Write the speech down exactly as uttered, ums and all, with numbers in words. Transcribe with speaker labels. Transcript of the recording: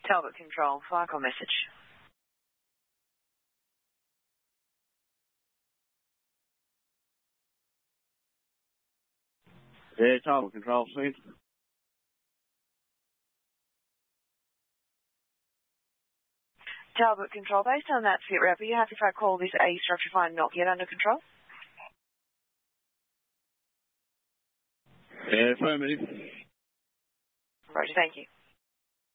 Speaker 1: Talbot Control, fire call message.
Speaker 2: Yeah, Talbot Control, see.
Speaker 1: Talbot Control, based on that fit wrap, are you happy if I call this A structure fire not yet under control?
Speaker 2: Yeah, affirmative.
Speaker 1: Roger, thank you.